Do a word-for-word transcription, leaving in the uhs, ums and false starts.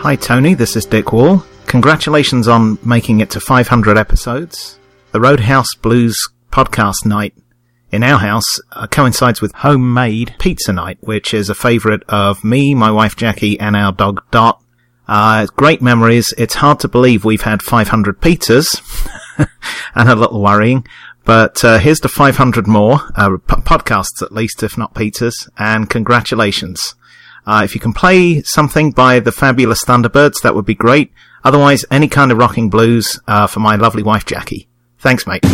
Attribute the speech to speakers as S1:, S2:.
S1: Hi Tony, this is Dick Wall. Congratulations on making it to five hundred episodes. The Roadhouse Blues podcast night in our house uh, coincides with homemade pizza night, which is a favourite of me, my wife Jackie, and our dog Dot. Uh, great memories. It's hard to believe we've had five hundred pizzas, and a little worrying. But uh, here's to five hundred more, uh, p- podcasts at least, if not pizzas, and congratulations. Uh, if you can play something by the Fabulous Thunderbirds, that would be great. Otherwise, any kind of rocking blues uh, for my lovely wife Jackie. Thanks, mate.